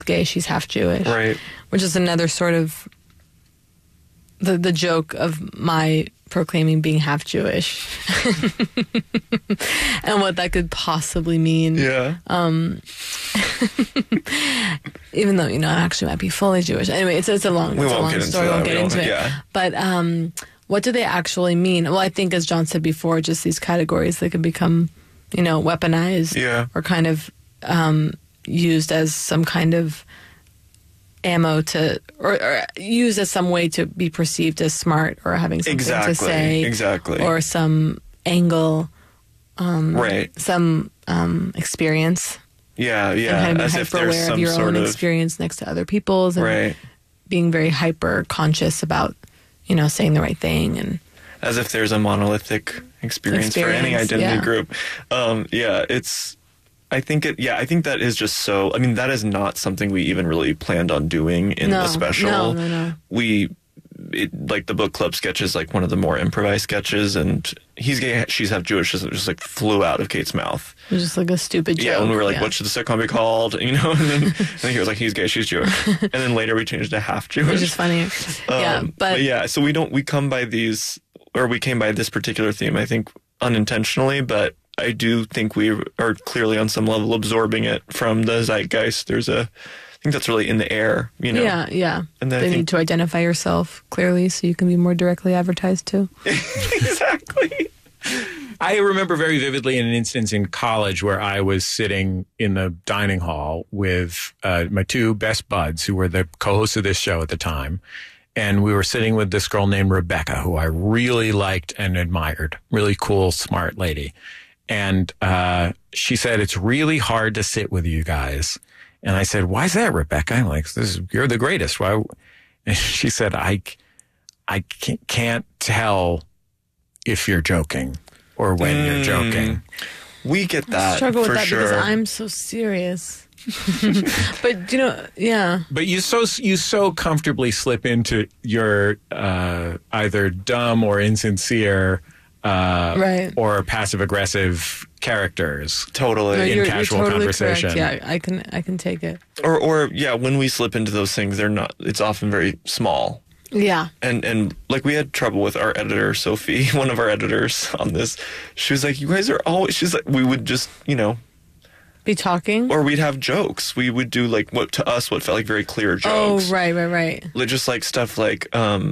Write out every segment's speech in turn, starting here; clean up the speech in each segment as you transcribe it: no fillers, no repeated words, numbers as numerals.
gay, she's half Jewish. Right. Which is another sort of the joke of my proclaiming being half Jewish and what that could possibly mean. Yeah. Even though, I actually might be fully Jewish. Anyway, it's a long story. We won't get into it. Yeah. But what do they actually mean? Well, I think, as John said before, just these categories that can become, weaponized or kind of used as some kind of ammo to, or used as some way to be perceived as smart or having something to say. Exactly. Or some angle, some experience. Yeah. And kind of being as if there's hyper-aware some of your sort own of experience next to other people's. And being very hyper-conscious about, saying the right thing. And as if there's a monolithic experience for any identity group. I think that is just so, that is not something we even really planned on doing in the special. No. Like the book club sketch is like one of the more improvised sketches, and he's gay, she's half Jewish, just like flew out of Kate's mouth. It was just like a stupid joke. Yeah, and we were like, what should the sitcom be called? And then he was like, he's gay, she's Jewish. And then later we changed to half Jewish. Which is funny. So we came by this particular theme, I think unintentionally, but I do think we are clearly on some level absorbing it from the zeitgeist. I think that's really in the air, Yeah. And then they need to identify yourself clearly so you can be more directly advertised to. Exactly. I remember very vividly an instance in college where I was sitting in the dining hall with my two best buds who were the co-hosts of this show at the time. And we were sitting with this girl named Rebecca, who I really liked and admired. Really cool, smart lady. And she said, it's really hard to sit with you guys. And I said, why is that, Rebecca? I'm like, you're the greatest. Why? And she said, I can't tell if you're joking or when you're joking. We get that. I struggle with for that sure. because I'm so serious. But But you so comfortably slip into your either dumb or insincere or passive aggressive characters. Totally. In casual you're totally conversation. correct. Yeah, I can take it. Or when we slip into those things, it's often very small. Yeah. And like we had trouble with our editor, Sophie, one of our editors on this. She was like, you guys are always, she's like, we would just, be talking? Or we'd have jokes. We would do like what felt like very clear jokes. Oh, right. Just like stuff like,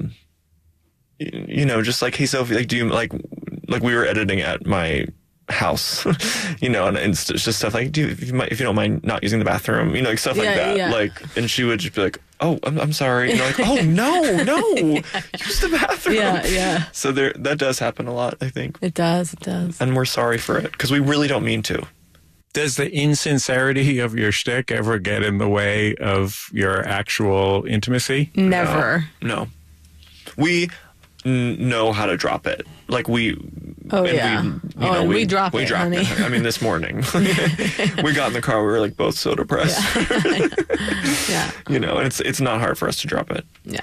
just like, hey, Sophie, like, do you like we were editing at my house, and it's just stuff like, if you don't mind not using the bathroom, like stuff like that. Yeah. Like, and she would just be like, oh, I'm sorry. Like, oh, no, use the bathroom. Yeah. So that does happen a lot, I think. It does. And we're sorry for it because we really don't mean to. Does the insincerity of your shtick ever get in the way of your actual intimacy? Never. No. We know how to drop it. Like we... Oh, yeah. We drop it, honey. It. I mean, this morning. We got in the car, we were like both so depressed. Yeah. And it's not hard for us to drop it. Yeah.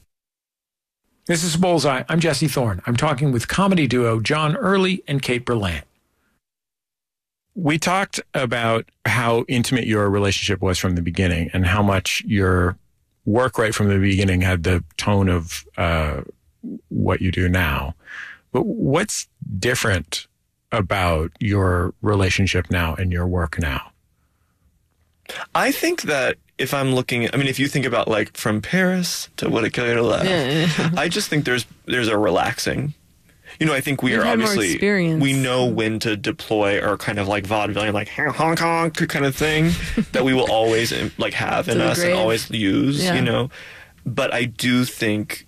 This is Bullseye. I'm Jesse Thorne. I'm talking with comedy duo John Early and Kate Berlant. We talked about how intimate your relationship was from the beginning and how much your work right from the beginning had the tone of what you do now. But what's different about your relationship now and your work now? I think that if I'm looking, if you think about like from Paris to Would It Kill You to Laugh, I just think there's a relaxing. I think we are obviously, we know when to deploy our kind of like vaudevillian, like Hong Kong kind of thing that we will always like have in us and always use, But I do think,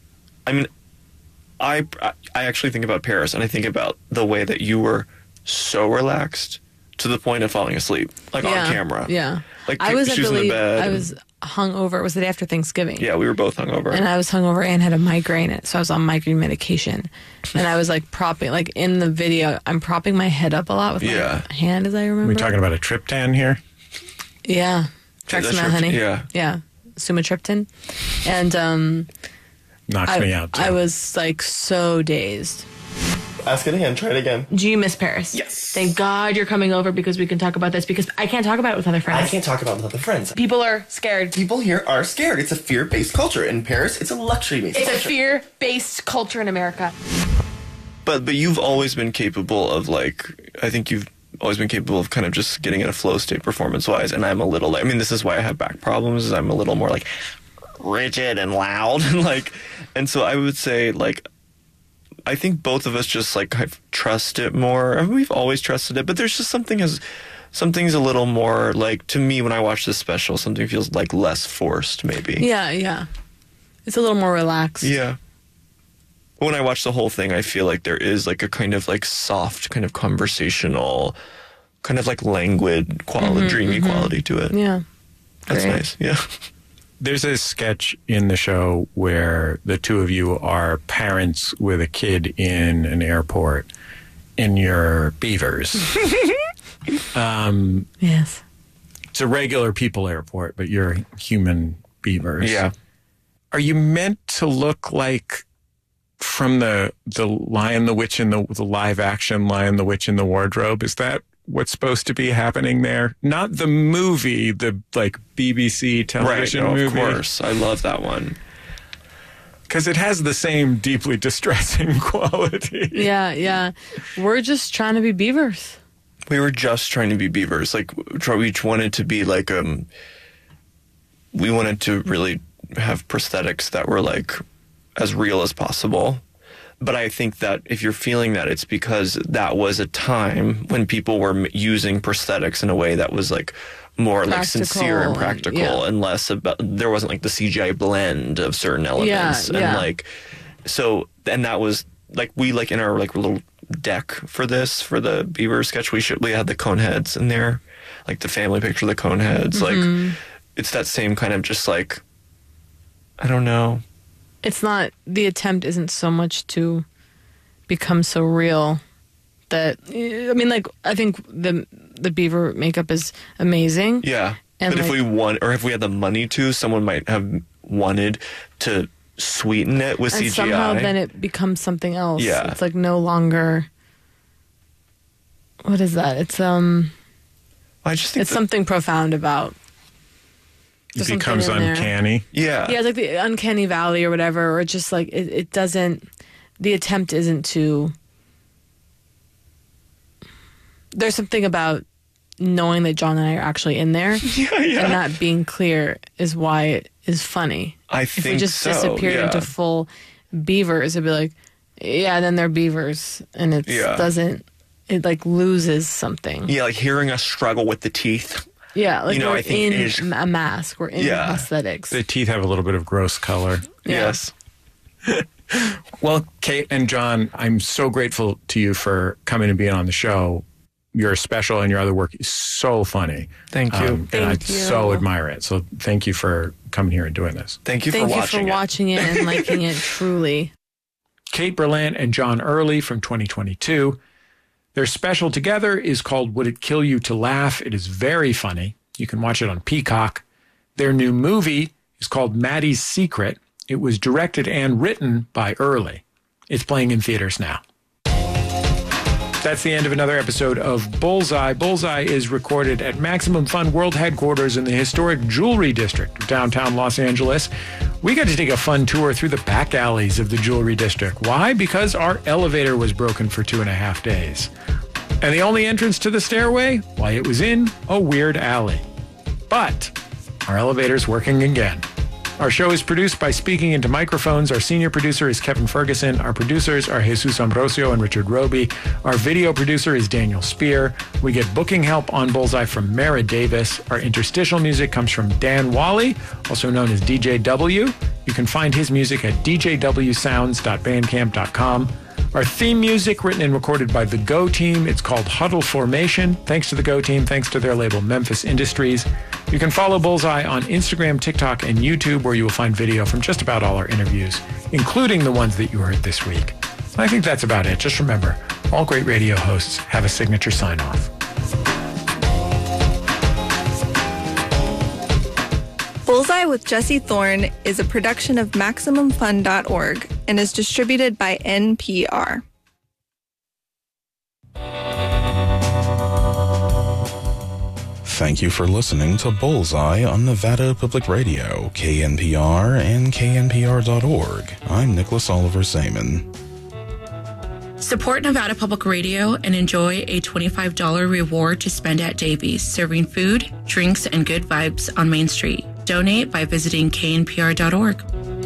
I actually think about Paris and I think about the way that you were so relaxed to the point of falling asleep, like on camera. Yeah. Like she was in the bed. I was hungover. Was it after Thanksgiving? Yeah, we were both hungover. And I was hungover and had a migraine, so I was on migraine medication. And I was like propping, like in the video, I'm propping my head up a lot with my hand, as I remember. Are we talking about a triptan here? Yeah. Traxamet, honey. Yeah. Sumatriptan. And knocks me out too. I was like so dazed. Ask it again. Try it again. Do you miss Paris? Yes. Thank God you're coming over because we can talk about this, because I can't talk about it with other friends. I can't talk about it with other friends. People are scared. People here are scared. It's a fear-based culture. In Paris, it's a luxury-based culture. It's a fear-based culture in America. But you've always been capable of, like, I think you've always been capable of kind of just getting in a flow state performance-wise, and I'm a little, I mean, this is why I have back problems, is I'm a little more, like, rigid and loud, and, like, and so I would say, like, I think both of us just, like, trust it more. I mean, we've always trusted it, but there's just something's a little more, like, to me, when I watch this special, something feels, like, less forced, maybe. Yeah. It's a little more relaxed. Yeah. When I watch the whole thing, I feel like there is, like, a kind of, like, soft, kind of conversational, kind of, like, languid quality, dreamy quality to it. Yeah. That's Great. nice, yeah. There's a sketch in the show where the two of you are parents with a kid in an airport and you're beavers. Yes. It's a regular people airport, but you're human beavers. Yeah. Are you meant to look like from the Lion, the Witch, and the live action Lion, the Witch, and the Wardrobe? Is that what's supposed to be happening there? Not the movie, the like BBC television movie. Of course. I love that one. Because it has the same deeply distressing quality. Yeah. We're just trying to be beavers. We were just trying to be beavers. Like, we each wanted to be like, we wanted to really have prosthetics that were like as real as possible. But I think that if you're feeling that, it's because that was a time when people were using prosthetics in a way that was like more practical, like sincere and practical, and less about, there wasn't like the CGI blend of certain elements. And like, so, and that was like, we like in our like little deck for the Beaver sketch, we had the cone heads in there, like the family picture of the cone heads. Like, it's that same kind of just like, I don't know. It's not, the attempt isn't so much to become so real that, I mean, like, I think the beaver makeup is amazing. Yeah. And but like, if we had the money to, someone might have wanted to sweeten it with CGI. Somehow then it becomes something else. Yeah. It's like no longer, what is that? It's, I just think it's something profound about. It becomes uncanny. Yeah. Yeah, it's like the uncanny valley or whatever, or just like it doesn't, the attempt isn't to, there's something about knowing that John and I are actually in there and not being clear is why it is funny. I think if we just disappeared into full beavers, it'd be like, yeah, then they're beavers, and it doesn't, it like loses something. Yeah, like hearing us struggle with the teeth. Yeah, like, we're I think in a mask. We're in prosthetics. The teeth have a little bit of gross color. Yeah. Yes. Well, Kate and John, I'm so grateful to you for coming and being on the show. You're special, and your other work is so funny. Thank you. And I so admire it. So thank you for coming here and doing this. Thank you for watching it and liking it, truly. Kate Berlant and John Early from 2022. Their special together is called Would It Kill You to Laugh? It is very funny. You can watch it on Peacock. Their new movie is called Maddie's Secret. It was directed and written by Early. It's playing in theaters now. That's the end of another episode of Bullseye. Bullseye is recorded at Maximum Fun World Headquarters in the historic Jewelry District of downtown Los Angeles. We got to take a fun tour through the back alleys of the Jewelry District. Why? Because our elevator was broken for 2.5 days. And the only entrance to the stairway? Why, it was in a weird alley. But our elevator's working again. Our show is produced by Speaking Into Microphones. Our senior producer is Kevin Ferguson. Our producers are Jesus Ambrosio and Richard Roby. Our video producer is Daniel Spear. We get booking help on Bullseye from Mara Davis. Our interstitial music comes from Dan Wally, also known as DJ W. You can find his music at djwsounds.bandcamp.com. Our theme music, written and recorded by the Go Team. It's called Huddle Formation. Thanks to the Go Team. Thanks to their label, Memphis Industries. You can follow Bullseye on Instagram, TikTok, and YouTube, where you will find video from just about all our interviews, including the ones that you heard this week. I think that's about it. Just remember, all great radio hosts have a signature sign-off. Bullseye with Jesse Thorne is a production of MaximumFun.org and is distributed by NPR. Thank you for listening to Bullseye on Nevada Public Radio, KNPR, and KNPR.org. I'm Nicholas Oliver Saman. Support Nevada Public Radio and enjoy a $25 reward to spend at Davies, serving food, drinks, and good vibes on Main Street. Donate by visiting knpr.org.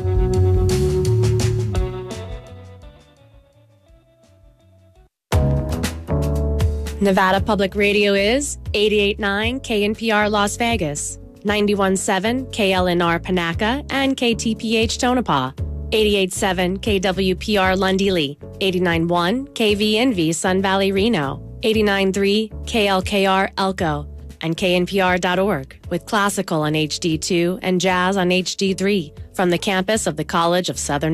Nevada Public Radio is 88.9 KNPR Las Vegas, 91.7 KLNR Panaca, and KTPH Tonopah, 88.7 KWPR Lundy Lee, 89.1 KVNV Sun Valley Reno, 89.3 KLKR Elko, and KNPR.org, with classical on HD2 and jazz on HD3 from the campus of the College of Southern.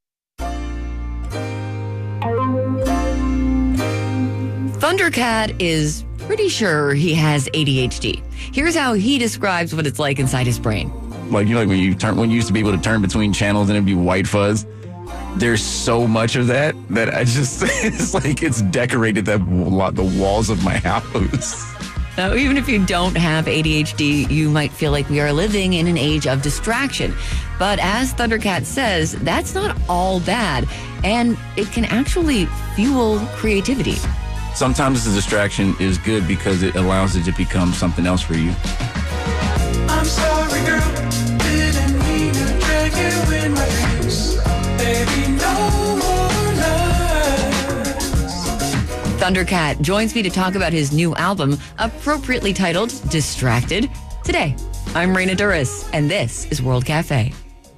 Thundercat is pretty sure he has ADHD. Here's how he describes what it's like inside his brain. Like, you know, when you used to be able to turn between channels and it'd be white fuzz. There's so much of that I just, it's like it's decorated the walls of my house. Now, even if you don't have ADHD, you might feel like we are living in an age of distraction. But as Thundercat says, that's not all bad, and it can actually fuel creativity. Sometimes the distraction is good because it allows it to become something else for you. I'm sorry, girl. Didn't mean to drag you in my dreams. Baby, no more lies. Thundercat joins me to talk about his new album, appropriately titled Distracted, today. I'm Raina Duras, and this is World Cafe.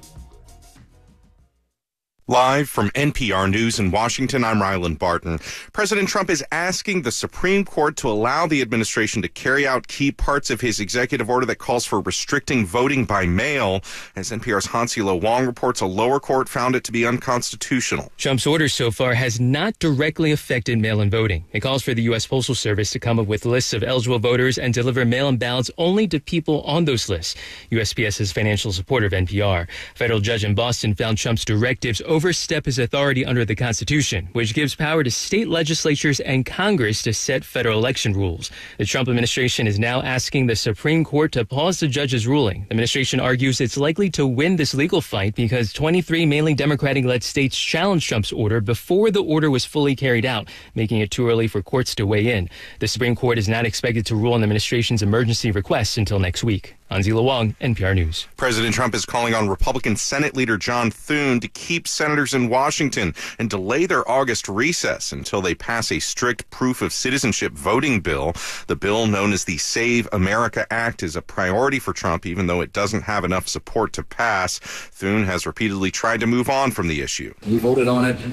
Live from NPR News in Washington, I'm Ryland Barton. President Trump is asking the Supreme Court to allow the administration to carry out key parts of his executive order that calls for restricting voting by mail. As NPR's Hansilo Wong reports, a lower court found it to be unconstitutional. Trump's order so far has not directly affected mail-in voting. It calls for the U.S. Postal Service to come up with lists of eligible voters and deliver mail-in ballots only to people on those lists. USPS is financial supporter of NPR. A federal judge in Boston found Trump's directives overstep his authority under the Constitution, which gives power to state legislatures and Congress to set federal election rules. The Trump administration is now asking the Supreme Court to pause the judge's ruling. The administration argues it's likely to win this legal fight because 23 mainly Democratic-led states challenged Trump's order before the order was fully carried out, making it too early for courts to weigh in. The Supreme Court is not expected to rule on the administration's emergency requests until next week. Hansilo Wong, NPR News. President Trump is calling on Republican Senate Leader John Thune to keep senators in Washington and delay their August recess until they pass a strict proof of citizenship voting bill. The bill, known as the Save America Act, is a priority for Trump, even though it doesn't have enough support to pass. Thune has repeatedly tried to move on from the issue. We voted on it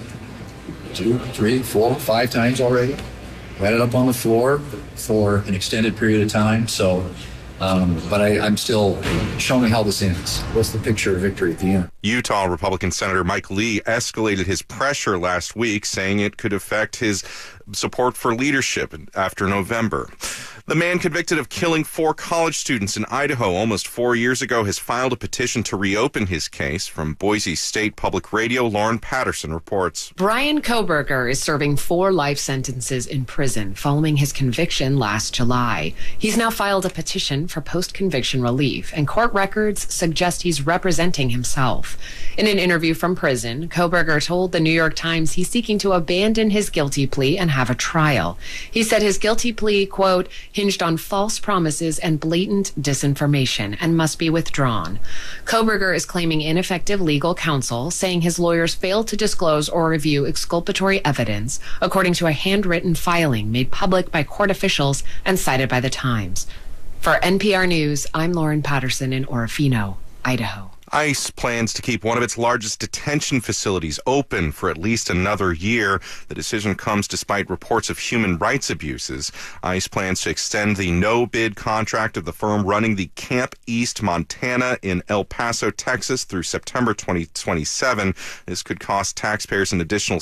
2, 3, 4, 5 times already. We had it up on the floor for an extended period of time, so... but I'm still showing how this ends. What's the picture of victory at the end? Utah Republican Senator Mike Lee escalated his pressure last week, saying it could affect his support for leadership after November. The man convicted of killing 4 college students in Idaho almost 4 years ago has filed a petition to reopen his case. From Boise State Public Radio, Lauren Patterson reports. Brian Kohberger is serving 4 life sentences in prison following his conviction last July. He's now filed a petition for post-conviction relief, and court records suggest he's representing himself. In an interview from prison, Kohberger told the New York Times he's seeking to abandon his guilty plea and have a trial. He said his guilty plea, quote, hinged on false promises and blatant disinformation and must be withdrawn. Kohberger is claiming ineffective legal counsel, saying his lawyers failed to disclose or review exculpatory evidence, according to a handwritten filing made public by court officials and cited by the Times. For NPR News, I'm Lauren Patterson in Orofino, Idaho. ICE plans to keep one of its largest detention facilities open for at least another year. The decision comes despite reports of human rights abuses. ICE plans to extend the no-bid contract of the firm running the Camp East Montana in El Paso, Texas through September 2027. This could cost taxpayers an additional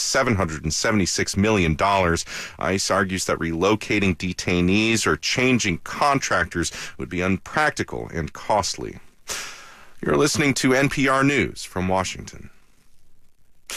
$776 million. ICE argues that relocating detainees or changing contractors would be unpractical and costly. You're listening to NPR News from Washington.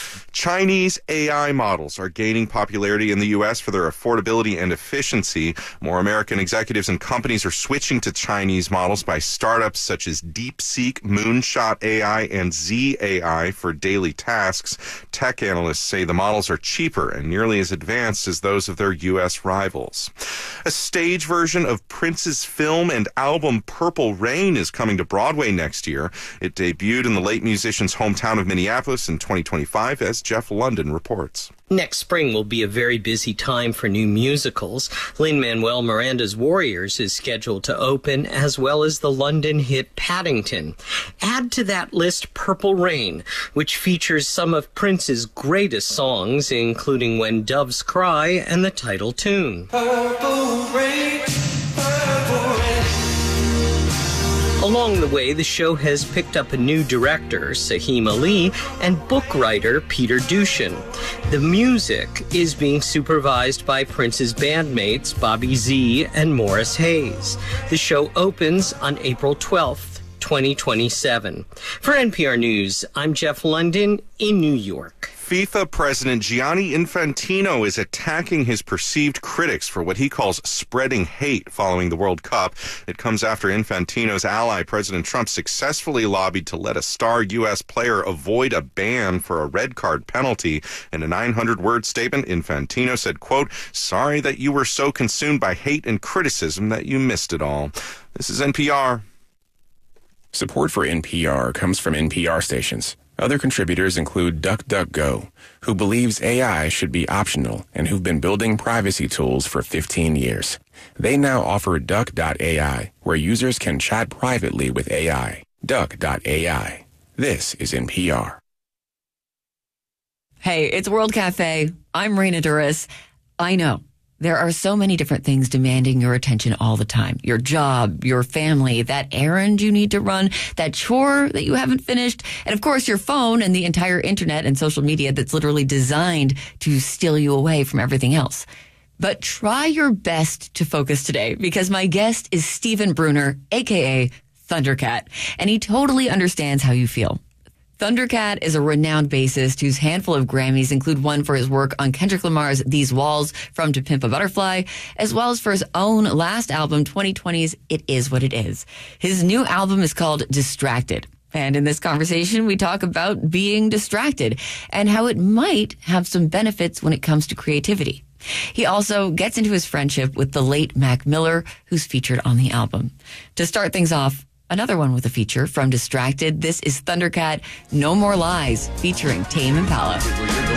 Chinese AI models are gaining popularity in the U.S. for their affordability and efficiency. More American executives and companies are switching to Chinese models by startups such as DeepSeek, Moonshot AI, and ZAI for daily tasks. Tech analysts say the models are cheaper and nearly as advanced as those of their U.S. rivals. A stage version of Prince's film and album Purple Rain is coming to Broadway next year. It debuted in the late musician's hometown of Minneapolis in 2025, as Jeff London reports. Next spring will be a very busy time for new musicals. Lin-Manuel Miranda's Warriors is scheduled to open, as well as the London hit Paddington. Add to that list Purple Rain, which features some of Prince's greatest songs, including When Doves Cry and the title tune. Purple rain, purple rain. Along the way, the show has picked up a new director, Sahim Ali, and book writer Peter Dushin. The music is being supervised by Prince's bandmates Bobby Z and Morris Hayes. The show opens on April 12th, 2027. For NPR News, I'm Jeff London in New York. FIFA President Gianni Infantino is attacking his perceived critics for what he calls spreading hate following the World Cup. It comes after Infantino's ally, President Trump, successfully lobbied to let a star U.S. player avoid a ban for a red card penalty. In a 900-word statement, Infantino said, quote, "Sorry that you were so consumed by hate and criticism that you missed it all." This is NPR. Support for NPR comes from NPR stations. Other contributors include DuckDuckGo, who believes AI should be optional and who've been building privacy tools for 15 years. They now offer Duck.ai, where users can chat privately with AI. Duck.ai. This is NPR. Hey, it's World Cafe. I'm Raina Duras. I know. There are so many different things demanding your attention all the time. Your job, your family, that errand you need to run, that chore that you haven't finished, and of course your phone and the entire internet and social media that's literally designed to steal you away from everything else. But try your best to focus today, because my guest is Stephen Bruner, aka Thundercat, and he totally understands how you feel. Thundercat is a renowned bassist whose handful of Grammys include one for his work on Kendrick Lamar's These Walls from To Pimp a Butterfly, as well as for his own last album, 2020's It Is What It Is. His new album is called Distracted. And in this conversation, we talk about being distracted and how it might have some benefits when it comes to creativity. He also gets into his friendship with the late Mac Miller, who's featured on the album. To start things off, another one with a feature from Distracted. This is Thundercat, No More Lies, featuring Tame Impala.